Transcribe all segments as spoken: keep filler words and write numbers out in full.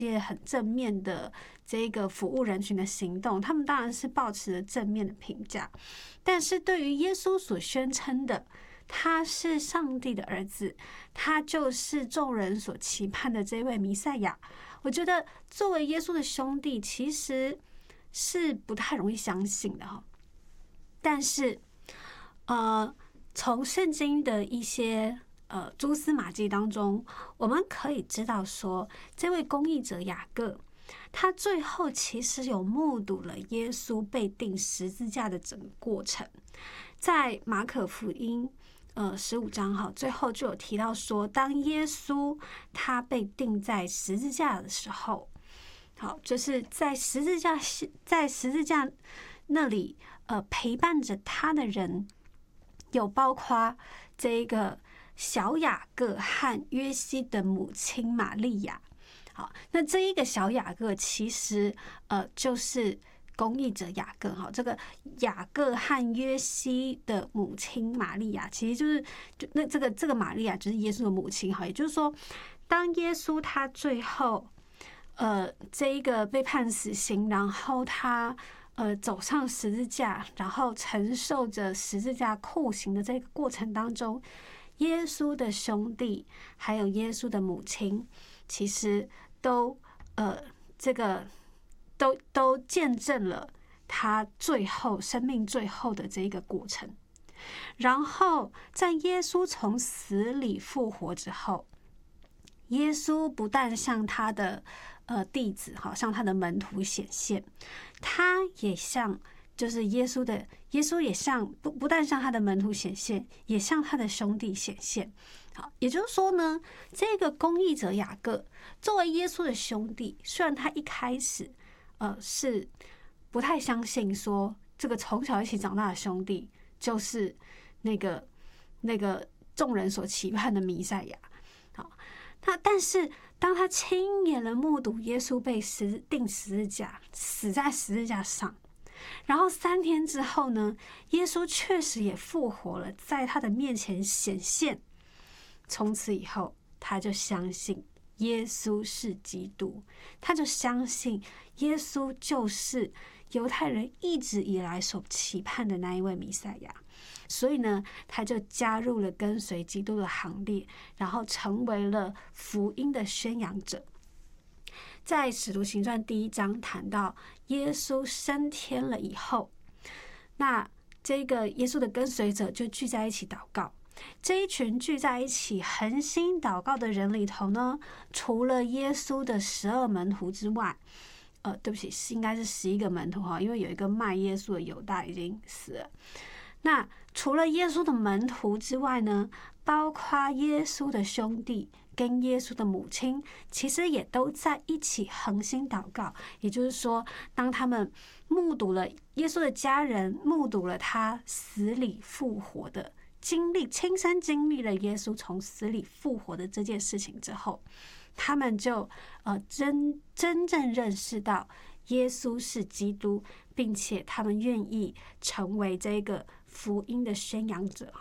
些很正面的这个服务人群的行动，他们当然是抱持着正面的评价。但是对于耶稣所宣称的他是上帝的儿子，他就是众人所期盼的这位弥赛亚，我觉得作为耶稣的兄弟其实是不太容易相信的哈。但是呃，从圣经的一些呃蛛丝马迹当中，我们可以知道说，这位公义者雅各，他最后其实有目睹了耶稣被钉十字架的整个过程。在马可福音呃十五章哈，最后就有提到说，当耶稣他被钉在十字架的时候，好，就是在十字架在十字架那里呃陪伴着他的人，有包括这个小雅各和约西的母亲玛利亚。好，那这一个小雅各其实呃就是公义者雅各哈，这个雅各和约西的母亲玛利亚，其实就是就那这个这个玛利亚就是耶稣的母亲哈，也就是说，当耶稣他最后呃这一个被判死刑，然后他呃走上十字架，然后承受着十字架酷刑的这个过程当中，耶稣的兄弟还有耶稣的母亲，其实都呃这个都都见证了他最后生命最后的这一个过程。然后在耶稣从死里复活之后，耶稣不但向他的呃弟子，好向他的门徒显现，他也向就是耶稣的耶稣也向不不但向他的门徒显现，也向他的兄弟显现。好，也就是说呢，这个公义者雅各作为耶稣的兄弟，虽然他一开始呃是不太相信说这个从小一起长大的兄弟就是那个那个众人所期盼的弥赛亚。好，他但是当他亲眼的目睹耶稣被十钉十字架，死在十字架上，然后三天之后呢，耶稣确实也复活了，在他的面前显现。从此以后，他就相信耶稣是基督，他就相信耶稣就是犹太人一直以来所期盼的那一位弥赛亚。所以呢，他就加入了跟随基督的行列，然后成为了福音的宣扬者。在使徒行传第一章谈到耶稣升天了以后，那这个耶稣的跟随者就聚在一起祷告。这一群聚在一起恒心祷告的人里头呢，除了耶稣的十二门徒之外，呃，对不起，是应该是十一个门徒哈，因为有一个卖耶稣的犹大已经死了。那除了耶稣的门徒之外呢，包括耶稣的兄弟跟耶稣的母亲，其实也都在一起恒心祷告。也就是说，当他们目睹了耶稣的家人，目睹了他死里复活的经历，亲身经历了耶稣从死里复活的这件事情之后，他们就呃真真正认识到耶稣是基督，并且他们愿意成为这个福音的宣扬者。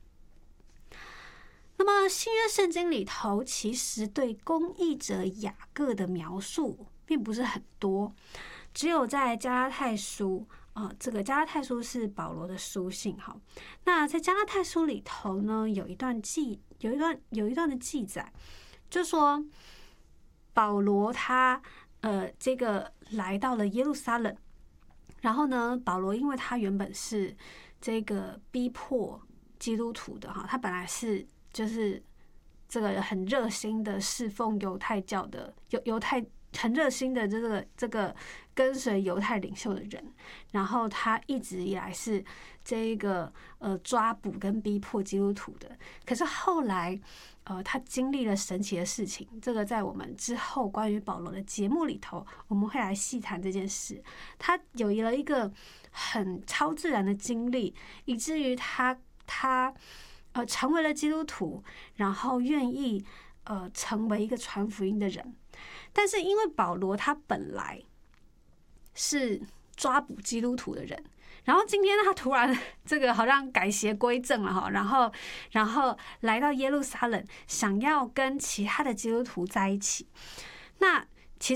那么新约圣经里头其实对公义者雅各的描述并不是很多，只有在加拉太书呃，这个加拉太书是保罗的书信哈。那在加拉太书里头呢，有一段记有一段有一段的记载，就说保罗他呃这个来到了耶路撒冷，然后呢，保罗因为他原本是这个逼迫基督徒的哈，他本来是就是这个很热心的侍奉犹太教的犹犹太很热心的这个这个跟随犹太领袖的人，然后他一直以来是这个呃抓捕跟逼迫基督徒的。可是后来呃他经历了神奇的事情，这个在我们之后关于保罗的节目里头我们会来细谈这件事。他有了一个很超自然的经历，以至于他他呃成为了基督徒，然后愿意呃成为一个传福音的人。但是因为保罗他本来是抓捕基督徒的人，然后今天他突然这个好像改邪归正了哈，然后然后来到耶路撒冷，想要跟其他的基督徒在一起。那